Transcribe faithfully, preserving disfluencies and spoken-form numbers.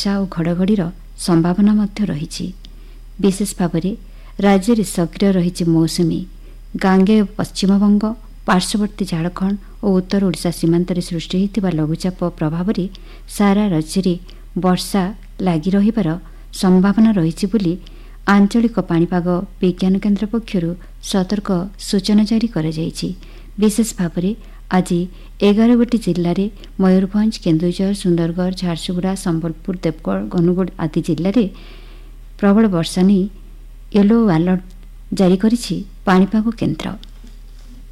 ବର୍ଷା ଓ ଘଡ଼ଘଡ଼ିର ସମ୍ଭାବନା ମଧ୍ୟ ରହିଛି। ବିଶେଷ ଭାବରେ ରାଜ୍ୟରେ ସକ୍ରିୟ ରହିଛି ମୌସୁମୀ। ଗାଙ୍ଗେୟ ପଶ୍ଚିମବଙ୍ଗ, ପାର୍ଶ୍ୱବର୍ତ୍ତୀ ଝାଡ଼ଖଣ୍ଡ ଓ ଉତ୍ତର ଓଡ଼ିଶା ସୀମାନ୍ତରେ ସୃଷ୍ଟି ହୋଇଥିବା ଲଘୁଚାପ ପ୍ରଭାବରେ ସାରା ରାଜ୍ୟରେ ବର୍ଷା ଲାଗି ରହିବାର ସମ୍ଭାବନା ରହିଛି ବୋଲି ଆଞ୍ଚଳିକ ପାଣିପାଗ ବିଜ୍ଞାନ କେନ୍ଦ୍ର ପକ୍ଷରୁ ସତର୍କ ସୂଚନା ଜାରି କରାଯାଇଛି। ବିଶେଷ ଭାବରେ ଆଜି ଏଗାର ଗୋଟି ଜିଲ୍ଲାରେ ମୟୂରଭଞ୍ଜ, କେନ୍ଦୁଝର, ସୁନ୍ଦରଗଡ଼, ଝାରସୁଗୁଡ଼ା, ସମ୍ବଲପୁର, ଦେବଗଡ଼, ଅନୁଗୁଳ ଆଦି ଜିଲ୍ଲାରେ ପ୍ରବଳ ବର୍ଷା ନେଇ ୟେଲୋ ଆଲର୍ଟ ଜାରି କରିଛି ପାଣିପାଗ କେନ୍ଦ୍ର।